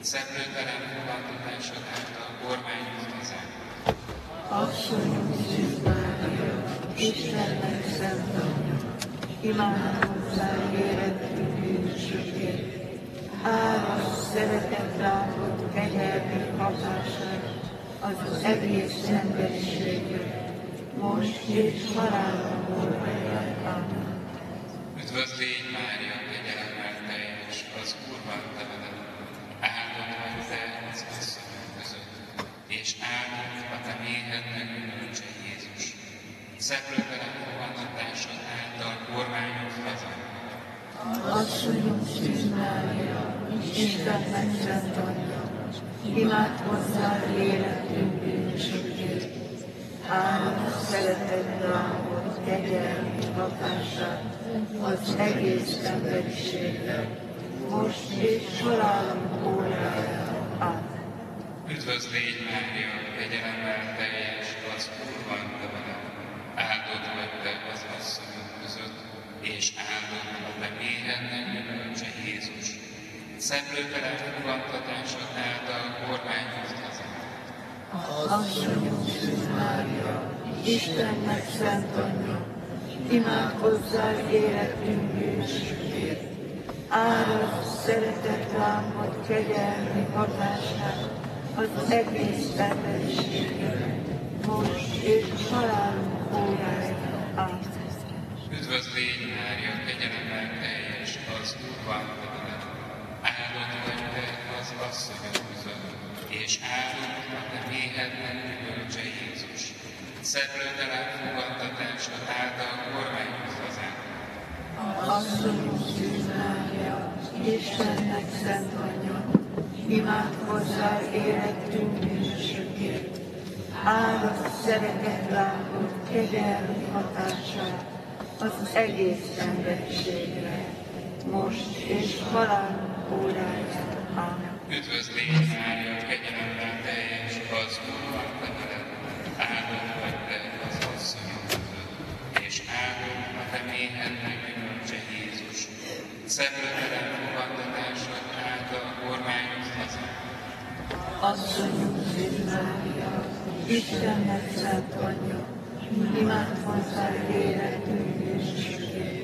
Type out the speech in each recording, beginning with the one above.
szentlőtelen fogadtatásod által kormányhoz hazánk. Asszonyom Szűz Mária, Istennek szent anyja, imádkozz hozzá érettünk bűnösökért, árasz szeretet rákod kegyelmi hatását az egész emberiségre, most és halálunk óráján. Amen. Üdvözl légy, Mária, kegyelemmel teljes, az Úr van te veled, áldott vagy te az asszonyok között, és áldott a te méhednek gyümölcse Jézus. Szentlőtelen fogadtatásod által kormányod hazánk. Asszonyom Szűz Mária, Istennek szent anyja, imádkozzál életünk bűnösökért, árasz szeretet rákod kegyelmi hatását az egész emberiségre, most és halálunk óráján. Amen. Üdvözl légy, Mária, kegyelemmel teljes, az Úr van te veled, áldott vagy te az asszonyok között, és áldott a te méhednek gyümölcse Jézus. Szentlőtelen fogadtatásod által kormányhoz hazánk. Asszonyom Szűz Mária, Istennek szent anyja, imádkozzál életünk bűnösökért, árasz szeretet rámad kegyelmi hatását az egész emberiségre, most és halálunk óráján. Amen. Üdvözl légy, Mária, kegyelemmel teljes, az Úr van te veled, áldott vagy te az asszonyok között, és áldott a te méhednek gyümölcse Jézus. Szentlőtelen fogadtatásod által kormányhoz hazánk. Asszonyom Szűz Mária, Istennek szent anyja, imádkozzál életünk bűnösökért, árasz szeretet rákod kegyelmi hatását az egész emberiségre, most és halálunk óráján. Amen. Üdvözl légy, Mária, kegyelemmel teljes, az Úr van te veled, áldott vagy te az asszonyok között, és áldott a te méhednek gyümölcse Jézus. Szentlőtelen fogadtatásod által kormányhoz hazánk. Asszonyom Szűz Mária, Istennek szent anyja, imádkozzál életünk bűnösökért,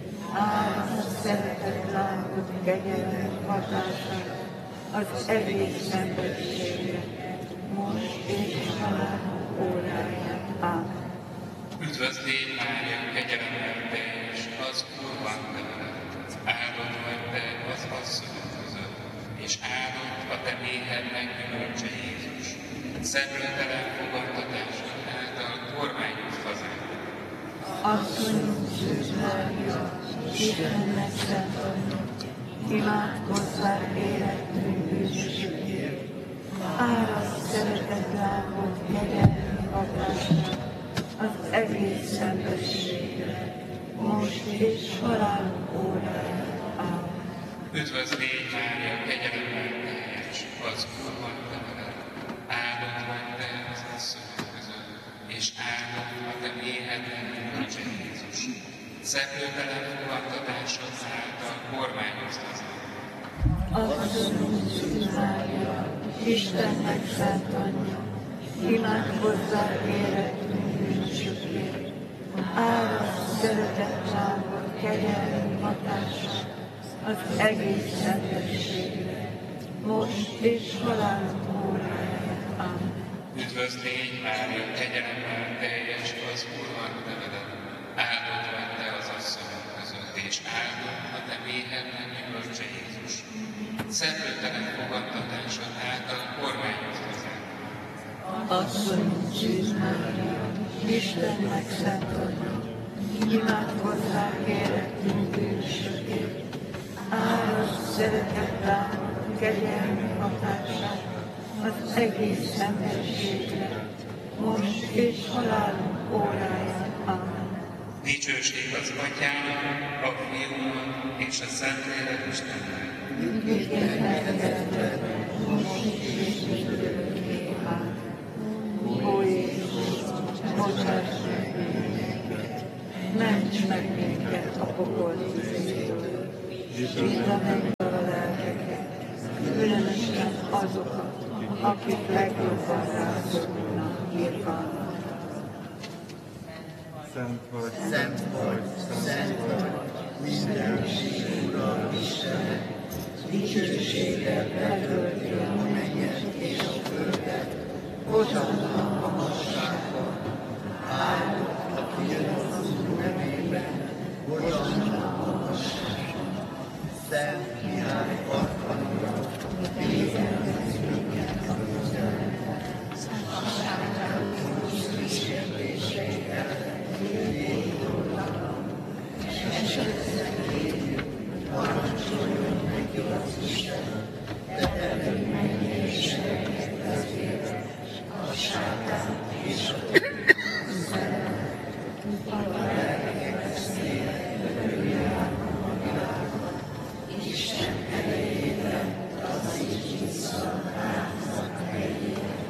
árasz szeretet rákod kegyelmi hatását az egész emberiségre, most és halálunk óráján. Amen. Üdvözl légy, Mária, kegyelemmel teljes, az Úr van te veled, áldott vagy te az asszonyok között, és áldott a te méhednek gyümölcse Jézus. Szentlőtelen fogadtatásod által kormányhoz hazánk. Asszonyom Szűz Mária, Istennek szent anyja, imádkozzál életünk bűnösökért, árasz szeretet rákod kegyelmi hatását az egész emberiségre, most és halálunk óráján. Amen. Üdvözl légy, Mária, kegyelemmel teljes, az Úr van te veled, áldott vagy te az asszonyok között, és áldott a te méhednek gyümölcse Jézus. Szentlőtelen fogadtatásod által kormányhoz hazánk. Asszonyom Szűz Mária, Istennek szent anyja, imádkozzál életünk bűnösökért, árasz szeretet rákod kegyelmi hatását az egész emberiségre, most és halálunk óráján. Amen. Üdvözl légy, Mária, kegyelemmel teljes, az Úr van te veled, áldott vagy te az asszonyok között, és áldott a te méhednek gyümölcse Jézus. Szentlőtelen fogadtatásod által kormányhoz hazánk. Asszonyom Szűz Mária, Istennek szent anyja, imádkozzál életünk bűnösökért, árasz szeretet rákod kegyelmi hatását az egész emberiségre, most és halálunk óráján. Amen. Dicsőség az Atyának, a Fiúnak és a Szentlélek Istennek. Most és mindörökké. Amen. Ó Jézus, bocsáss meg bűneinket, ments meg minket a pokol tüzétől, vidd a mennybe a lelkeket, különösen azokat, akik legjobban rászorulnak irgalmat. Szent vagy, Szent vagy, szent vagy, mindenség Ura Istenet, dicsőséggel betölti a mennyet és a földet, hozanna a magasságban, áldott, aki jön az Úr nevében, hozanna a magasságban. Szent Mihály Arkangyal,